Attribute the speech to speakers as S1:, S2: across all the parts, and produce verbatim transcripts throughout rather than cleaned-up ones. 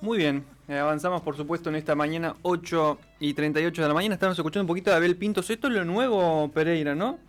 S1: Muy bien, eh, avanzamos por supuesto en esta mañana, ocho y treinta y ocho de la mañana. Estamos escuchando un poquito de Abel Pintos. Esto es lo nuevo, Pereira, ¿no?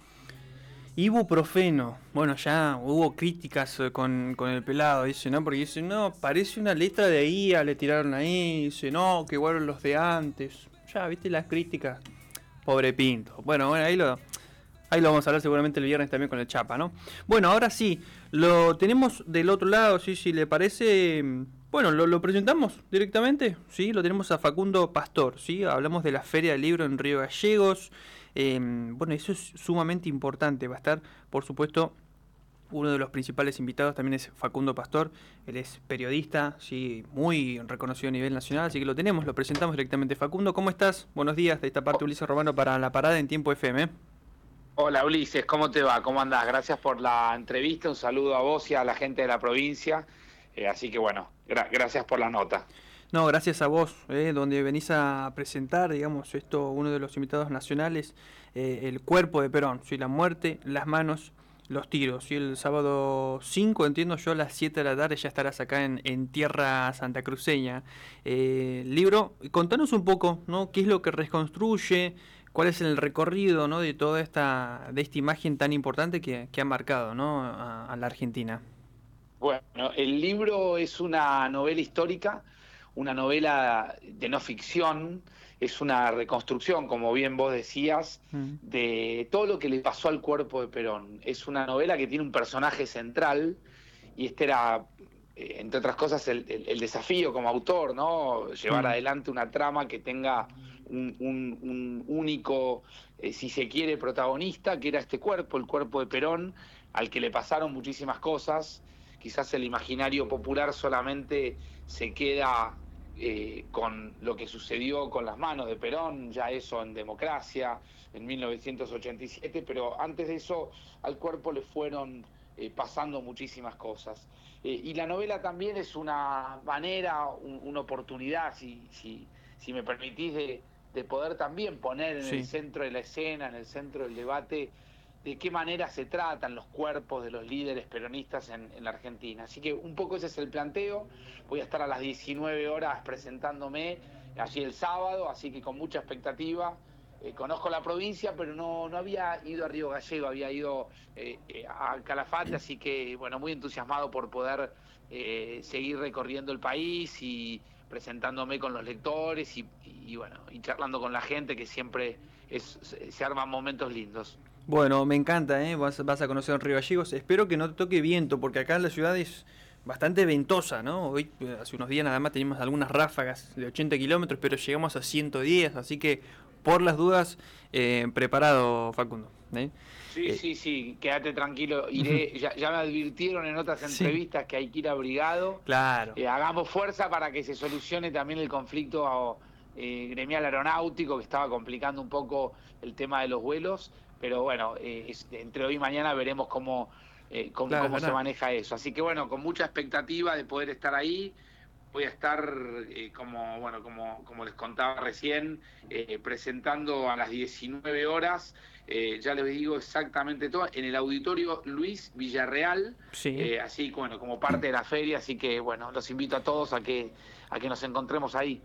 S1: Ibuprofeno. Bueno, ya hubo críticas eh, con, con el pelado, dice, ¿no? Porque dice, no, parece una letra de I A, le tiraron ahí. Dice, no, que igual los de antes. Ya, viste las críticas. Pobre Pinto. Bueno, bueno, ahí lo, ahí lo vamos a hablar seguramente el viernes también con el Chapa, ¿no? Bueno, ahora sí, lo tenemos del otro lado, sí, si le parece. Bueno, lo, lo presentamos directamente, sí, lo tenemos a Facundo Pastor, sí, hablamos de la Feria del Libro en Río Gallegos. Eh, bueno, eso es sumamente importante, va a estar, por supuesto, uno de los principales invitados también es Facundo Pastor, él es periodista, sí, muy reconocido a nivel nacional, así que lo tenemos, lo presentamos directamente. Facundo, ¿cómo estás? Buenos días, de esta parte Ulises Romano para La Parada en Tiempo F M.
S2: Hola Ulises, ¿cómo te va? ¿Cómo andás? Gracias por la entrevista, un saludo a vos y a la gente de la provincia, eh, así que bueno, gra- gracias por la nota.
S1: No, gracias a vos, eh, donde venís a presentar, digamos, esto, uno de los invitados nacionales, eh, el cuerpo de Perón, ¿sí? La muerte, las manos, los tiros. Y el sábado cinco, entiendo yo, a las siete de la tarde ya estarás acá en, en tierra santacruceña. Eh, libro, contanos un poco, ¿no? ¿Qué es lo que reconstruye? ¿Cuál es el recorrido, ¿no? de toda esta, de esta imagen tan importante que, que ha marcado, ¿no? a, a la Argentina?
S2: Bueno, el libro es una novela histórica, una novela de no ficción, es una reconstrucción, como bien vos decías,
S1: Mm.
S2: de todo lo que le pasó al cuerpo de Perón. Es una novela que tiene un personaje central y este era, eh, entre otras cosas, el, el- el desafío como autor, ¿no? Llevar
S1: Mm.
S2: adelante una trama que tenga un, un- un único, eh, si se quiere, protagonista, que era este cuerpo, el cuerpo de Perón, al que le pasaron muchísimas cosas. Quizás el imaginario popular solamente se queda eh, con lo que sucedió con las manos de Perón, ya eso en democracia, en mil novecientos ochenta y siete, pero antes de eso al cuerpo le fueron eh, pasando muchísimas cosas. Eh, y la novela también es una manera, un, una oportunidad, si, si, si me permitís, de, de poder también poner en el
S1: Sí.
S2: centro de la escena, en el centro del debate, de qué manera se tratan los cuerpos de los líderes peronistas en, en la Argentina. Así que un poco ese es el planteo. Voy a estar a las diecinueve horas presentándome allí el sábado, así que con mucha expectativa. Eh, conozco la provincia, pero no, no había ido a Río Gallego, había ido eh, eh, a Calafate, así que bueno, muy entusiasmado por poder eh, seguir recorriendo el país y presentándome con los lectores y, y bueno, y charlando con la gente, que siempre es, se arman momentos lindos.
S1: Bueno, me encanta, ¿eh? Vas, vas a conocer Río Gallegos. Espero que no te toque viento, porque acá en la ciudad es bastante ventosa, ¿no? Hoy, eh, hace unos días nada más teníamos algunas ráfagas de ochenta kilómetros, pero llegamos a ciento diez, así que por las dudas, eh, preparado, Facundo. ¿eh?
S2: Sí,
S1: Eh,
S2: sí, sí, quédate tranquilo, iré, ya, ya me advirtieron en otras
S1: sí,
S2: entrevistas que hay que ir abrigado,
S1: claro.
S2: eh, hagamos fuerza para que se solucione también el conflicto eh, gremial aeronáutico que estaba complicando un poco el tema de los vuelos, pero bueno, eh, es- entre hoy y mañana veremos cómo, eh, cómo,
S1: Claro, es
S2: cómo se
S1: verdad.
S2: maneja eso. Así que bueno, con mucha expectativa de poder estar ahí. Voy a estar, eh, como, bueno, como, como les contaba recién, eh, presentando a las diecinueve horas, eh, ya les digo exactamente todo, en el auditorio Luis Villarreal,
S1: Sí.
S2: eh, así bueno, como parte de la feria, así que bueno, los invito a todos a que, a que nos encontremos ahí.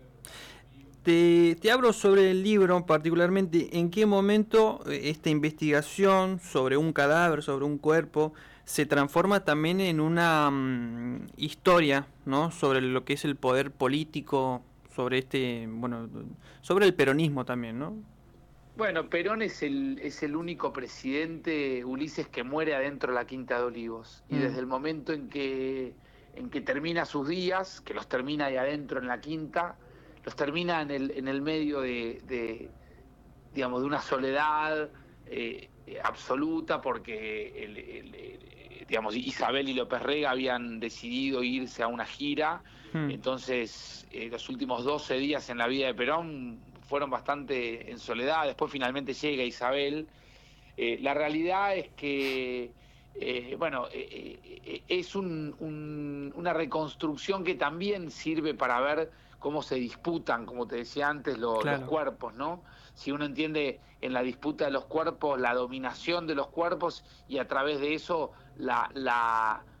S1: Te, te hablo sobre el libro, particularmente en qué momento eh, esta investigación sobre un cadáver, sobre un cuerpo, se transforma también en una mm, historia, ¿no? Sobre lo que es el poder político, sobre este, bueno, sobre el peronismo también, ¿no?
S2: Bueno, Perón es el, es el único presidente, Ulises, que muere adentro de la Quinta de Olivos. Y
S1: Mm.
S2: desde el momento en que, en que termina sus días, que los termina ahí adentro en la Quinta, los termina en el, en el medio de, de, digamos, de una soledad eh, eh, absoluta, porque el, el, el, digamos, Isabel y López Rega habían decidido irse a una gira.
S1: Mm.
S2: Entonces eh, los últimos doce días en la vida de Perón fueron bastante en soledad. Después finalmente llega Isabel. Eh, la realidad es que, eh, bueno, eh, eh, es un, un, una reconstrucción que también sirve para ver cómo se disputan, como te decía antes, lo, los
S1: Claro.
S2: cuerpos, ¿no? Si uno entiende en la disputa de los cuerpos la dominación de los cuerpos y a través de eso la, la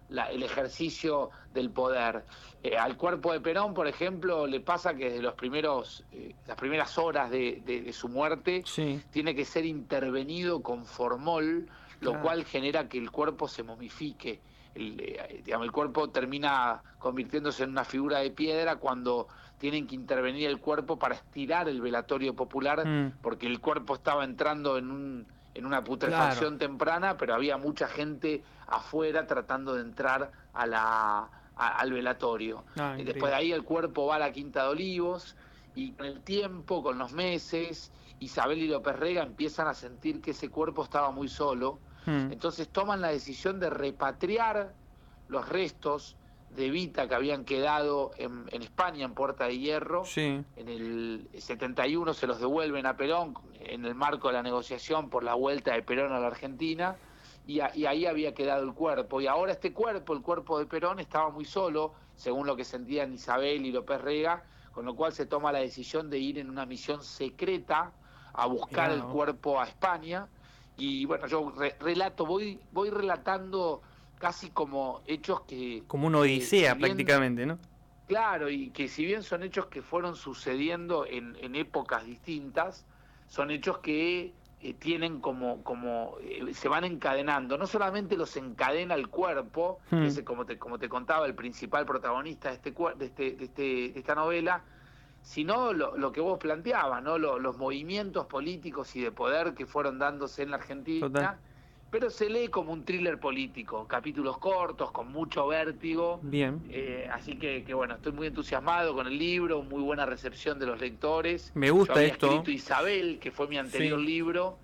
S2: la, el ejercicio del poder. Eh, al cuerpo de Perón, por ejemplo, le pasa que desde los primeros, eh, las primeras horas de, de, de su muerte
S1: Sí,
S2: tiene que ser intervenido con formol, lo
S1: claro.
S2: cual genera que el cuerpo se momifique. El, eh, digamos, el cuerpo termina convirtiéndose en una figura de piedra cuando tienen que intervenir el cuerpo para estirar el velatorio popular,
S1: Mm,
S2: porque el cuerpo estaba entrando en un en una
S1: claro.
S2: putrefacción temprana, pero había mucha gente afuera tratando de entrar a la, a, al velatorio.
S1: Ah,
S2: Y después
S1: increíble.
S2: de ahí el cuerpo va a la Quinta de Olivos, y con el tiempo, con los meses, Isabel y López Rega empiezan a sentir que ese cuerpo estaba muy solo,
S1: Mm,
S2: entonces toman la decisión de repatriar los restos de Evita que habían quedado en, en España, en Puerta de Hierro.
S1: sí,
S2: En el setenta y uno se los devuelven a Perón en el marco de la negociación por la vuelta de Perón a la Argentina, y, a, y ahí había quedado el cuerpo. Y ahora este cuerpo, el cuerpo de Perón, estaba muy solo, según lo que sentían Isabel y López Rega, con lo cual se toma la decisión de ir en una misión secreta a buscar
S1: mirá,
S2: el
S1: vos.
S2: cuerpo a España. Y bueno, yo re relato, voy, voy relatando casi como hechos que,
S1: Como una
S2: que si
S1: odisea
S2: bien,
S1: prácticamente, ¿no?
S2: claro, y que si bien son hechos que fueron sucediendo en, en épocas distintas, son hechos que eh, tienen como, como eh, se van encadenando. No solamente los encadena el cuerpo, que
S1: Mm,
S2: es, como te, como te contaba, el principal protagonista de, este, de, este, de, este, de esta novela, sino lo, lo que vos planteabas, ¿no? Lo, los movimientos políticos y de poder que fueron dándose en la
S1: total.
S2: Argentina, pero se lee como un thriller político, capítulos cortos, con mucho vértigo,
S1: Bien.
S2: eh, así que, que bueno, estoy muy entusiasmado con el libro, muy buena recepción de los lectores.
S1: Me
S2: Yo
S1: gusta
S2: había
S1: esto.
S2: escrito Isabel, que fue mi anterior
S1: Sí.
S2: libro,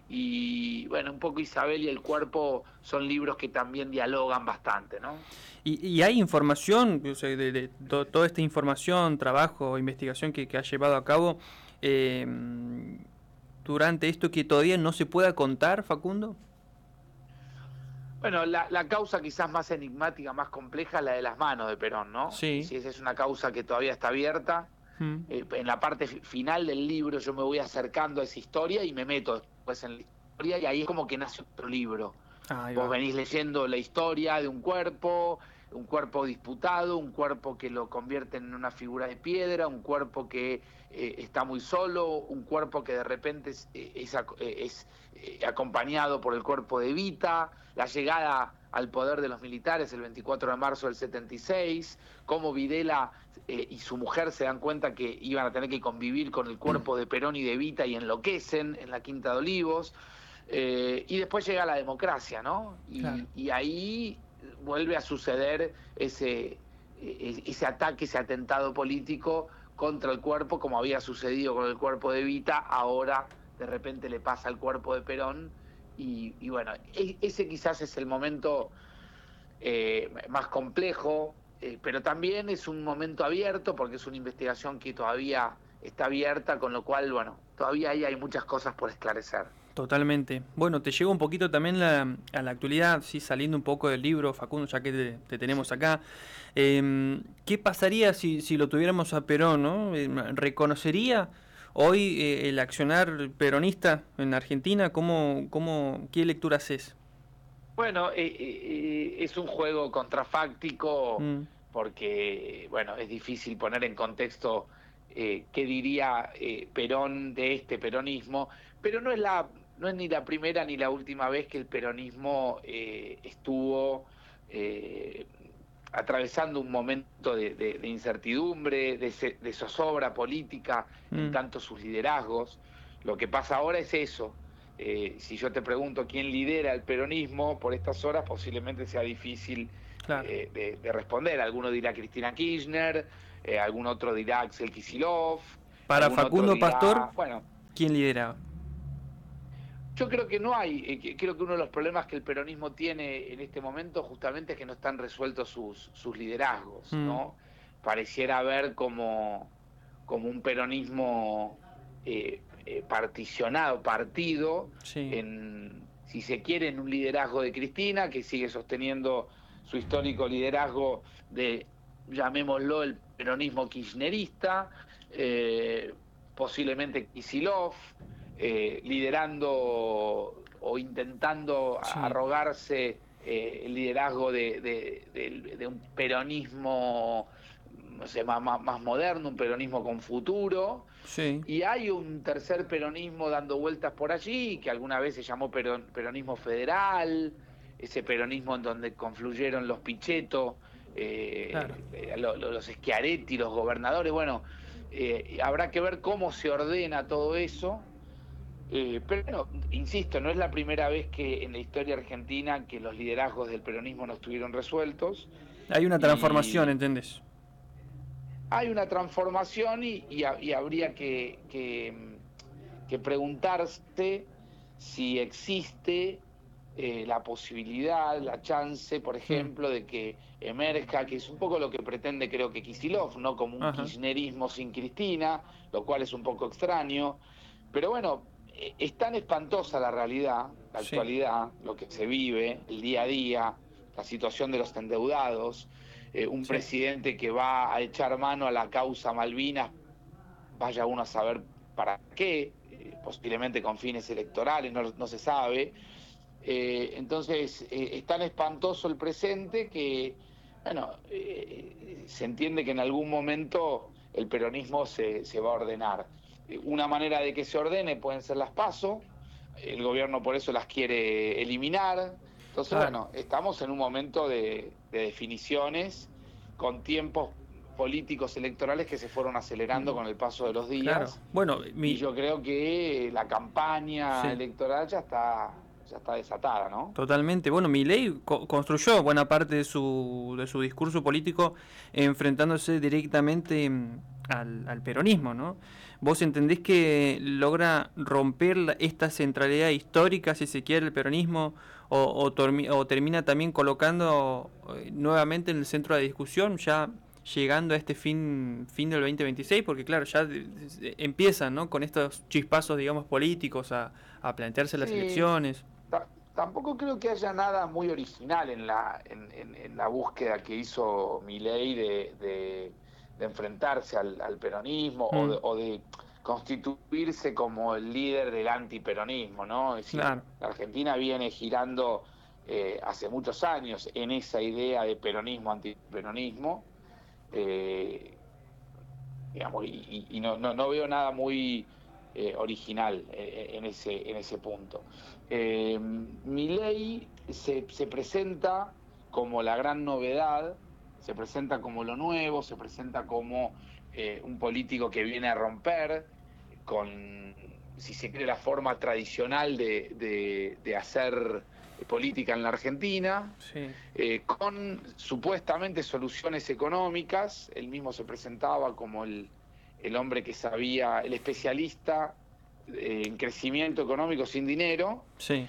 S2: y bueno, un poco Isabel y el cuerpo son libros que también dialogan bastante, ¿no?
S1: Y, y hay información, o sea, de, de to- toda esta información, trabajo, investigación que, que has llevado a cabo eh, durante esto que todavía no se pueda contar, Facundo.
S2: Bueno, la, la causa quizás más enigmática, más compleja, es la de las manos de Perón, ¿no?
S1: Sí.
S2: Si esa es una causa que todavía está abierta.
S1: Mm,
S2: Eh, en la parte final del libro yo me voy acercando a esa historia y me meto después en la historia, y ahí es como que nace otro libro.
S1: ahí
S2: Vos
S1: va.
S2: venís leyendo la historia de un cuerpo, un cuerpo disputado, un cuerpo que lo convierte en una figura de piedra, un cuerpo que eh, está muy solo, un cuerpo que de repente es, eh, es, es eh, acompañado por el cuerpo de Evita, la llegada al poder de los militares el veinticuatro de marzo del setenta y seis, cómo Videla eh, y su mujer se dan cuenta que iban a tener que convivir con el cuerpo de Perón y de Evita y enloquecen en la Quinta de Olivos. Eh, y después llega la democracia, ¿no?
S1: Claro.
S2: Y, y ahí vuelve a suceder ese, e, ese ataque, ese atentado político contra el cuerpo, como había sucedido con el cuerpo de Evita, ahora de repente le pasa al cuerpo de Perón, y, y bueno, e, ese quizás es el momento eh, más complejo, eh, pero también es un momento abierto porque es una investigación que todavía está abierta, con lo cual, bueno, todavía ahí hay muchas cosas por esclarecer.
S1: Totalmente. Bueno, te llevo un poquito también la, a la actualidad, sí, saliendo un poco del libro, Facundo, ya que te, te tenemos acá. Eh, ¿Qué pasaría si, si lo tuviéramos a Perón, ¿no? Eh, ¿Reconocería hoy eh, el accionar peronista en Argentina? ¿Cómo, cómo, qué lectura haces?
S2: Bueno, eh, eh, es un juego contrafáctico
S1: Mm,
S2: porque, bueno, es difícil poner en contexto eh, qué diría eh, Perón de este peronismo, pero no es la, no es ni la primera ni la última vez que el peronismo eh, estuvo eh, atravesando un momento de, de- de incertidumbre, de, se- de zozobra política en
S1: mm,
S2: tanto sus liderazgos. Lo que pasa ahora es eso. Eh, si yo te pregunto quién lidera el peronismo por estas horas, posiblemente sea difícil
S1: claro.
S2: eh, de, de responder. Alguno dirá Cristina Kirchner, eh, algún otro dirá Axel Kicillof,
S1: Para
S2: algún otro
S1: Facundo Pastor,
S2: dirá, bueno,
S1: ¿quién lideraba?
S2: yo creo que no hay, eh, creo que uno de los problemas que el peronismo tiene en este momento justamente es que no están resueltos sus, sus liderazgos,
S1: Mm,
S2: ¿no? Pareciera haber como, como un peronismo eh, eh, particionado, partido,
S1: sí,
S2: en, si se quiere, en un liderazgo de Cristina, que sigue sosteniendo su histórico liderazgo de, llamémoslo, el peronismo kirchnerista, eh, posiblemente Kicillof, eh, liderando o intentando
S1: sí.
S2: arrogarse eh, el liderazgo de, de, de, de un peronismo, no sé, más, más, más moderno, un peronismo con futuro.
S1: Sí,
S2: Y hay un tercer peronismo dando vueltas por allí, que alguna vez se llamó peron, peronismo federal, ese peronismo en donde confluyeron los Pichetto,
S1: claro.
S2: eh, lo, lo, los Schiaretti, los gobernadores. Bueno, eh, habrá que ver cómo se ordena todo eso. Eh, pero bueno, insisto, no es la primera vez que en la historia argentina que los liderazgos del peronismo no estuvieron resueltos.
S1: Hay una transformación,
S2: Y
S1: ¿entendés?
S2: hay una transformación y, y, y habría que, que, que, preguntarse si existe eh, la posibilidad, la chance, por
S1: Mm.
S2: ejemplo, de que emerja, que es un poco lo que pretende creo que Kicillof, ¿no? Como un
S1: Ajá.
S2: kirchnerismo sin Cristina, lo cual es un poco extraño. Pero bueno, eh, es tan espantosa la realidad, la
S1: Sí,
S2: actualidad, lo que se vive, el día a día, la situación de los endeudados, eh, un
S1: sí.
S2: presidente que va a echar mano a la causa Malvinas, vaya uno a saber para qué, eh, posiblemente con fines electorales, no, no se sabe. Eh, entonces, eh, es tan espantoso el presente que, bueno, eh, se entiende que en algún momento el peronismo se, se va a ordenar. Eh, una manera de que se ordene pueden ser las PASO, el gobierno por eso las quiere eliminar. Entonces,
S1: Claro,
S2: bueno, estamos en un momento de, de definiciones con tiempos políticos electorales que se fueron acelerando con el paso de los
S1: claro.
S2: días
S1: Bueno,
S2: y
S1: mi,
S2: yo creo que la campaña
S1: sí,
S2: electoral ya está, ya está desatada, ¿no?
S1: totalmente. Bueno, Milei co- construyó buena parte de su, de su discurso político enfrentándose directamente mm, al, al peronismo, ¿no? ¿Vos entendés que logra romper la- esta centralidad histórica, si se quiere, el peronismo, o, o, tormi- o termina también colocando eh, nuevamente en el centro de la discusión, ya llegando a este fin, fin del veinte veintiséis? Porque claro, ya de- de- empiezan, ¿no? Con estos chispazos, digamos, políticos a, a plantearse las
S2: Sí,
S1: elecciones.
S2: ta- tampoco creo que haya nada muy original en la, en, en- en la búsqueda que hizo Milei de, de- de enfrentarse al, al peronismo o
S1: Mm,
S2: de, o de constituirse como el líder del antiperonismo, ¿no? Es decir,
S1: claro.
S2: la Argentina viene girando eh, hace muchos años en esa idea de peronismo, antiperonismo. eh, digamos, y, y no, no, no, veo nada muy eh, original eh, en, ese, en ese punto. Eh, Milei se, se presenta como la gran novedad, se presenta como lo nuevo, se presenta como eh, un político que viene a romper con, si se quiere, la forma tradicional de, de, de hacer política en la Argentina,
S1: Sí,
S2: eh, con supuestamente soluciones económicas. Él mismo se presentaba como el, el hombre que sabía, el especialista eh, en crecimiento económico sin dinero.
S1: sí,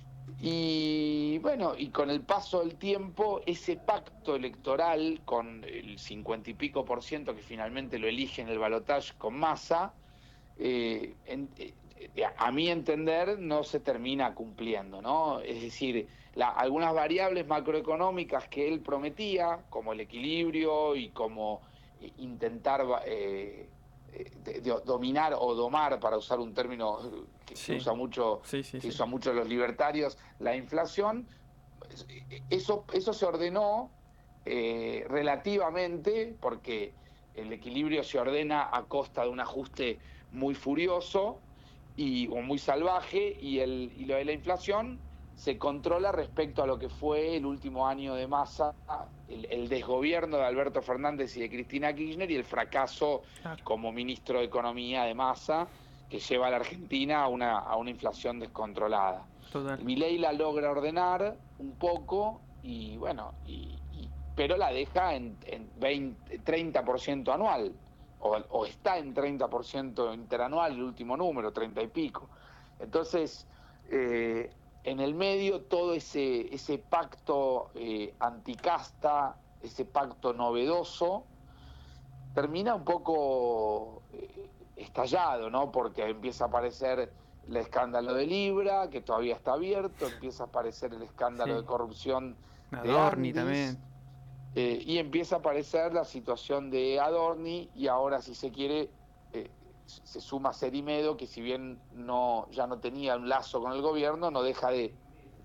S2: Y bueno, y con el paso del tiempo, ese pacto electoral con el cincuenta y pico por ciento que finalmente lo elige en el balotaje con Massa, eh, en, eh, a mi entender, no se termina cumpliendo, ¿no? Es decir, la, algunas variables macroeconómicas que él prometía, como el equilibrio y como eh, intentar eh, de, de dominar o domar, para usar un término que, que
S1: sí,
S2: usa mucho,
S1: sí, sí,
S2: que
S1: sí.
S2: usan mucho los libertarios, la inflación, eso, eso se ordenó eh, relativamente porque el equilibrio se ordena a costa de un ajuste muy furioso y, o muy salvaje y, el, y lo de la inflación se controla respecto a lo que fue el último año de Massa, el, el desgobierno de Alberto Fernández y de Cristina Kirchner y el fracaso
S1: Claro,
S2: como ministro de Economía de Massa que lleva a la Argentina a una, a una inflación descontrolada.
S1: total.
S2: Milei la logra ordenar un poco y bueno, y, y, pero la deja en, en veinte, treinta por ciento anual, o, o está en treinta por ciento interanual, el último número, treinta y pico. Entonces, eh, en el medio todo ese, ese pacto eh, anticasta, ese pacto novedoso, termina un poco eh, estallado, ¿no? Porque empieza a aparecer el escándalo de Libra, que todavía está abierto, empieza a aparecer el escándalo
S1: Sí.
S2: de corrupción de
S1: Adorni también.
S2: Andis, eh, y empieza a aparecer la situación de Adorni, y ahora, si se quiere, eh, se suma Cerimedo, que si bien no, ya no tenía un lazo con el gobierno, no deja de,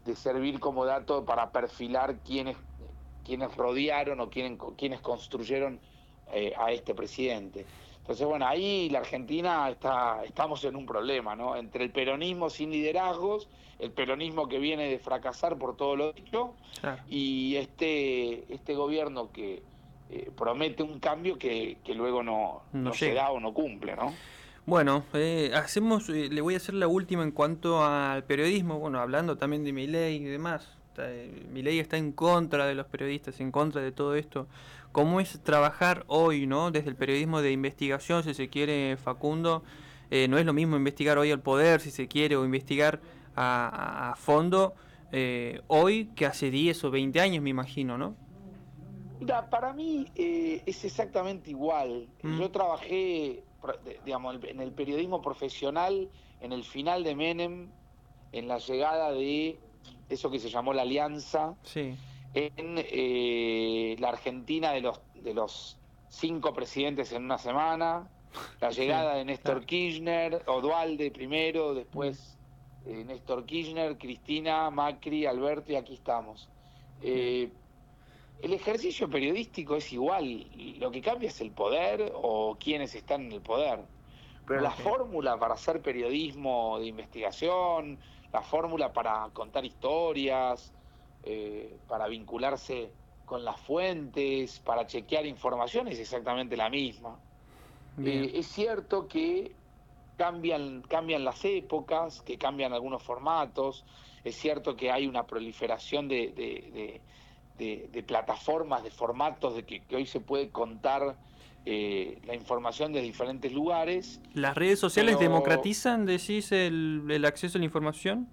S2: de servir como dato para perfilar quiénes, quiénes rodearon o quiénes, quiénes construyeron eh, a este presidente. Entonces, bueno, ahí la Argentina está, estamos en un problema, ¿no? Entre el peronismo sin liderazgos, el peronismo que viene de fracasar por todo lo dicho,
S1: Claro.
S2: y este, este gobierno que eh, promete un cambio que, que luego no,
S1: No
S2: no se
S1: llega.
S2: da o no cumple, ¿no?
S1: Bueno, eh, hacemos, eh, le voy a hacer la última en cuanto al periodismo, bueno, hablando también de Milei y demás. Está, eh, Milei está en contra de los periodistas, en contra de todo esto. ¿Cómo es trabajar hoy, no? Desde el periodismo de investigación, si se quiere, Facundo. Eh, no es lo mismo investigar hoy al poder, si se quiere, o investigar a, a- a fondo eh, hoy que hace diez o veinte años, me imagino, ¿no?
S2: Mira, para mí eh, es exactamente igual.
S1: Mm,
S2: Yo trabajé, pro- de- digamos, en el periodismo profesional en el final de Menem, en la llegada de eso que se llamó la Alianza,
S1: sí,
S2: en eh, la Argentina de los, de los cinco presidentes en una semana, la
S1: sí,
S2: llegada de
S1: claro.
S2: Néstor Kirchner, o Dualde primero,
S1: Bien,
S2: después eh, Néstor Kirchner, Cristina, Macri, Alberto, y aquí estamos.
S1: bien.
S2: Eh, el ejercicio periodístico es igual, lo que cambia es el poder o quienes están en el poder. Pero la
S1: Ok.
S2: fórmula para hacer periodismo de investigación, la fórmula para contar historias, eh, para vincularse con las fuentes, para chequear información es exactamente la misma.
S1: Bien.
S2: Eh, es cierto que cambian, cambian las épocas, que cambian algunos formatos, es cierto que hay una proliferación de, de, de, de, de plataformas, de formatos, de que, que hoy se puede contar eh, la información de diferentes lugares,
S1: ¿Las redes sociales
S2: pero
S1: democratizan, decís, el, el acceso a la información?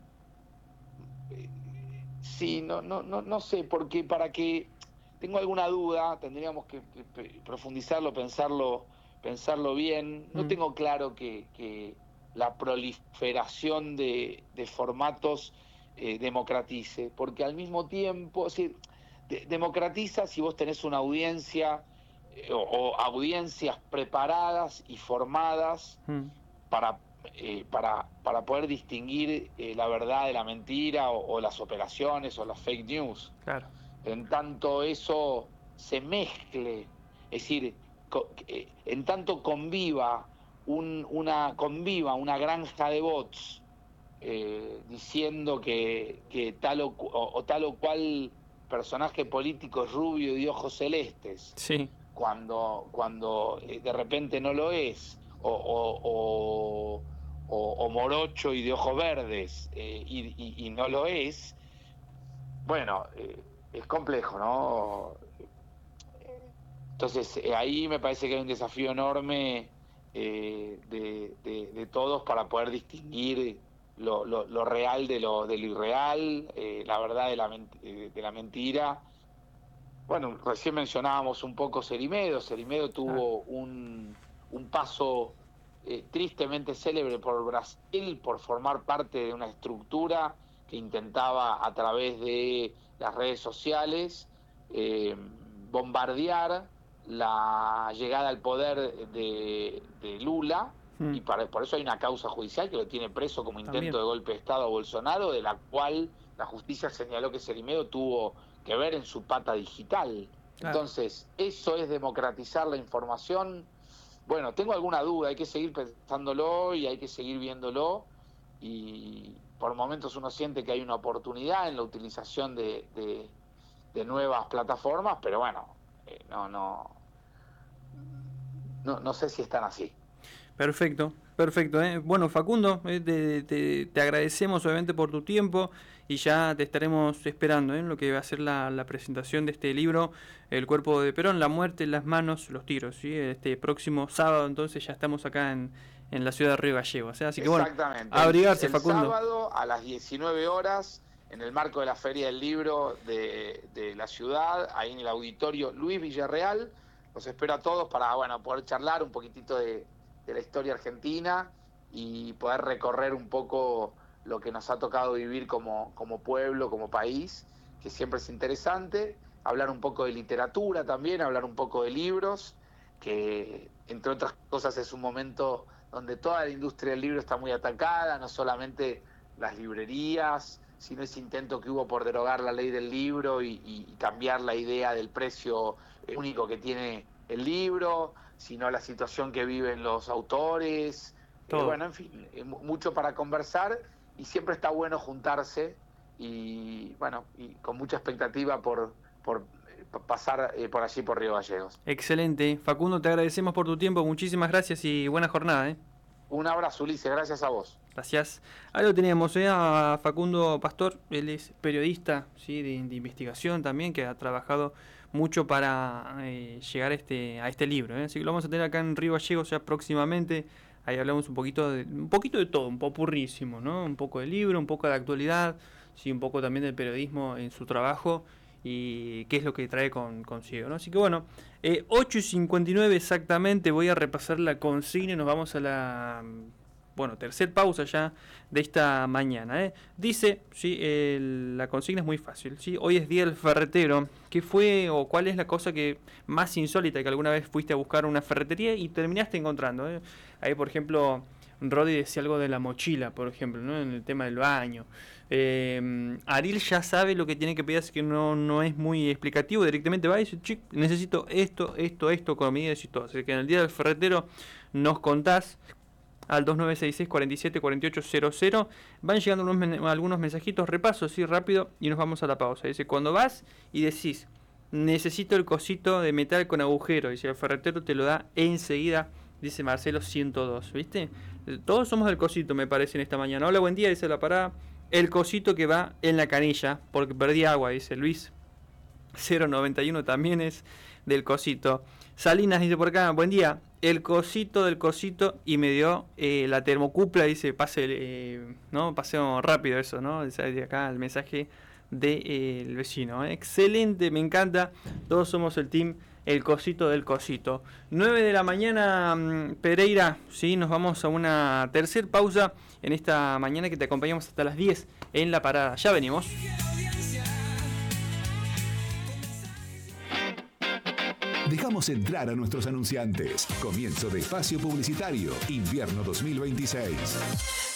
S2: eh, sí, no, no, no, no sé, porque para que tengo alguna duda, tendríamos que, que profundizarlo, pensarlo, pensarlo bien. No
S1: Mm,
S2: tengo claro que, que la proliferación de, de formatos eh, democratice, porque al mismo tiempo, es decir, de, democratiza si vos tenés una audiencia eh, o, o audiencias preparadas y formadas
S1: mm,
S2: para, eh, para, para poder distinguir eh, la verdad de la mentira o, o las operaciones o las fake news.
S1: claro.
S2: En tanto eso se mezcle, es decir, co- eh, en tanto conviva, un, una, conviva una granja de bots eh, diciendo que, que tal o, cu- o, o tal o cual personaje político es rubio y de ojos celestes,
S1: Sí,
S2: cuando, cuando eh, de repente no lo es, o, o, o, o- o morocho y de ojos verdes eh, y, y- y no lo es, bueno, eh, es complejo, ¿no? Entonces, eh, ahí me parece que hay un desafío enorme eh, de, de- de todos para poder distinguir lo, lo- lo real de lo, de lo irreal, eh, la verdad de la, ment- eh, de la mentira. Bueno, recién mencionábamos un poco Cerimedo. Cerimedo
S1: claro.
S2: tuvo un, un paso eh, tristemente célebre por Brasil por formar parte de una estructura que intentaba a través de las redes sociales eh, bombardear la llegada al poder de, de Lula,
S1: Mm,
S2: y para, por eso hay una causa judicial que lo tiene preso como intento
S1: también,
S2: de golpe de Estado a Bolsonaro, de la cual la justicia señaló que Cerimedo tuvo que ver en su pata digital.
S1: claro.
S2: Entonces, ¿eso es democratizar la información? Bueno, tengo alguna duda, hay que seguir pensándolo y hay que seguir viéndolo, y por momentos uno siente que hay una oportunidad en la utilización de, de, de nuevas plataformas, pero bueno, eh, no, no, no, no sé si están así.
S1: Perfecto, perfecto. ¿Eh? Bueno, Facundo, eh, te, te- te agradecemos obviamente por tu tiempo y ya te estaremos esperando ¿eh? en lo que va a ser la, la presentación de este libro, El cuerpo de Perón, la muerte, las manos, los tiros. ¿sí? Este próximo sábado entonces ya estamos acá en, en la ciudad de Río Gallegos. ¿eh? Así que bueno,
S2: Exactamente,
S1: a
S2: el,
S1: abrigarse,
S2: el
S1: Facundo.
S2: sábado a las diecinueve horas, en el marco de la Feria del Libro de, de la ciudad, ahí en el auditorio Luis Villarreal. Los espero a todos para, bueno, poder charlar un poquitito de, de la historia argentina y poder recorrer un poco lo que nos ha tocado vivir como, como pueblo, como país, que siempre es interesante, hablar un poco de literatura también, hablar un poco de libros, que entre otras cosas es un momento donde toda la industria del libro está muy atacada, no solamente las librerías, sino ese intento que hubo por derogar la ley del libro y, y cambiar la idea del precio único que tiene el libro, sino la situación que viven los autores. Eh, bueno, en fin, eh, mucho para conversar y siempre está bueno juntarse y bueno, y con mucha expectativa por, por pasar eh, por allí por Río Gallegos.
S1: Excelente. Facundo, te agradecemos por tu tiempo, muchísimas gracias y buena jornada. ¿eh?
S2: Un abrazo, Ulises, gracias a vos.
S1: Gracias. Ahí lo teníamos ¿eh? a Facundo Pastor, él es periodista, ¿sí? de, de investigación también, que ha trabajado mucho para eh, llegar a este, a este libro. ¿eh? Así que lo vamos a tener acá en Río Gallegos ya próximamente. Ahí hablamos un poquito de, un poquito de todo, un popurrísimo, ¿no? Un poco de libro, un poco de actualidad, sí, un poco también del periodismo en su trabajo y qué es lo que trae con, consigo, ¿no? Así que bueno, eh, ocho y cincuenta y nueve exactamente, voy a repasar la consigna y nos vamos a la... Bueno, tercer pausa ya de esta mañana. ¿eh? Dice, sí, el, la consigna es muy fácil. ¿sí? Hoy es Día del Ferretero. ¿Qué fue o cuál es la cosa que más insólita que alguna vez fuiste a buscar una ferretería y terminaste encontrando? ¿eh? Ahí, por ejemplo, Rodi decía algo de la mochila, por ejemplo, ¿no? en el tema del baño. Eh, Ariel ya sabe lo que tiene que pedir, así que no, no es muy explicativo. Directamente va y dice, chic, necesito esto, esto, esto, con medidas y todo. Así que en el Día del Ferretero nos contás al dos nueve seis seis, cuatro siete, cuatro ocho cero cero. Van llegando unos men- algunos mensajitos, repaso así rápido y nos vamos a la pausa. Dice, cuando vas y decís, necesito el cosito de metal con agujero, dice, el ferretero te lo da enseguida, dice Marcelo ciento dos, ¿viste? Todos somos del cosito, me parece, en esta mañana. Hola, buen día, dice la parada. El cosito que va en la canilla, porque perdí agua, dice Luis. cero noventa y uno también es del cosito. Salinas dice por acá, buen día, el cosito del cosito y me dio eh, la termocupla, dice, pase, eh, ¿no? Paseo rápido eso, ¿no? De acá el mensaje del de, eh, vecino. ¿eh? Excelente, me encanta, todos somos el team el cosito del cosito. nueve de la mañana, Pereira, ¿sí? Nos vamos a una tercer pausa en esta mañana que te acompañamos hasta las diez en la parada. Ya venimos.
S3: Dejamos entrar a nuestros anunciantes. Comienzo de espacio publicitario, invierno dos mil veintiséis.